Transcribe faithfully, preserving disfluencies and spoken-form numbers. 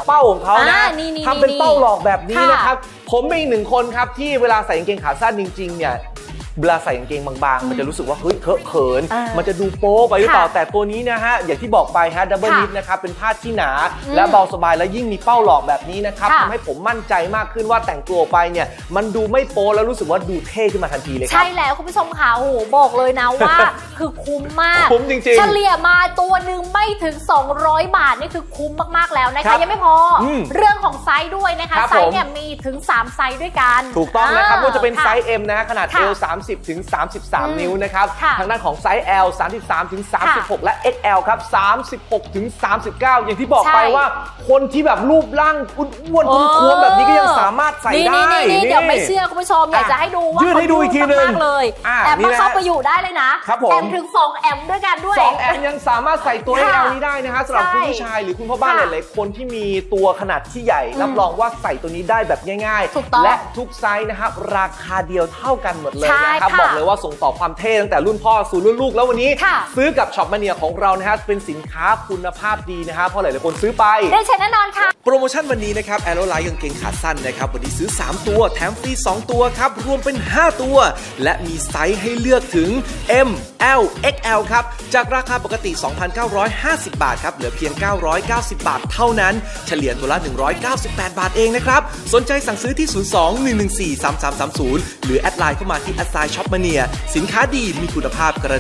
เป้าของเขานะทำเป็นเป้าหลอกแบบนี้นะครับผมเป็นอีกหนึ่งคนครับที่เวลาใส่กางเกงขาสั้นจริงๆเนี่ยเวลาใส่กางเกงบางๆมันจะรู้สึกว่าเฮ้ยเคอะเขินมันจะดูโป๊ไปหรือเปล่าแต่ตัวนี้นะฮะอย่างที่บอกไปฮะดับเบิลนิดนะครับเป็นผ้าที่หนาและเบาสบายและยิ่งมีเป้าหลอกแบบนี้นะครับทำให้ผมมั่นใจมากขึ้นว่าแต่งตัวไปเนี่ยมันดูไม่โป๊แล้วรู้สึกว่าดูเท่ขึ้นมาทันทีเลยครับใช่แล้วคุณผู้ชมค่ะโอ้โหบอกเลยนะว่าคือคุ้มมากคุ้มจริงๆเฉลี่ยมาตัวหนึ่งไม่ถึงสองร้อยบาทนี่คือคุ้มมากๆแล้วนะคะยังไม่พอเรื่องของไซส์ด้วยนะคะไซส์เนี่ยมีถึงสามไซส์ด้วยกันถูกต้องนะครับว่าจะเป็นไซส์ เอ็ม นะฮะขนาด เอล สามสิบถึงสามสิบสาม นิ้วนะครับทางด้านของไซส์ แอล สามสิบสามถึงสามสิบหก และ เอ็กซ์ แอล ครับสามสิบหกถึงสามสิบเก้าอย่างที่บอกไปว่าคนที่แบบรูปร่างอ้วนๆท้วมๆแบบนี้ก็ยังสามารถใส่ได้นี่เดี๋ยวไม่เชื่อคุณผู้ชมอยากจะให้ดูว่ายืดให้ดูอีกทีนึงเลยแอมมาเข้าไปอยู่ได้เลยนะแอมถึงสองแอมด้วยกันด้วยสองแอมยังสามารถใส่ตัว เอ็กซ์ แอล นี้ได้นะฮะสำหรับคุณผู้ชายหรือคุณพ่อบ้านหลายๆคนที่มีตัวขนาดที่ใหญ่รับรองว่าใส่ตัวนี้ได้แบบง่ายๆและทุกไซส์นะครับราคาเดียวเท่ากันหมดเลยนะครับบอกเลยว่าส่งต่อความเท่ตั้งแต่รุ่นพ่อสู่รุ่นลูกแล้ววันนี้ซื้อกับช็อปมาเนียของเรานะฮะเป็นสินค้าคุณภาพดีนะฮะเพราะหลายๆคนซื้อไปได้ใช้แน่นอนค่ะโปรโมชั่นวันนี้นะครับแอโรไลท์กางเกงขาสั้นนะครับวันนี้ซื้อสามตัวแถมฟรีสองตัวครับรวมเป็นห้าตัวและมีไซส์ให้เลือกถึง เอ็ม แอล เอ็กซ์ แอล ครับจากราคาปกติ สองพันเก้าร้อยห้าสิบ บาทครับเหลือเพียงเก้าร้อยเก้าสิบบาทเท่านั้นเฉลี่ยตัวละหนึ่งร้อยเก้าสิบแปดบาทเองนะครับสนใจสั่งซื้อที่ศูนย์ สอง หนึ่ง หนึ่ง สี่ สาม สาม สาม ศูนย์หรือแอดไลน์เข้ามาที่แอดไซน์ช็อปมาเนียสินค้าดีมีคุณภาพ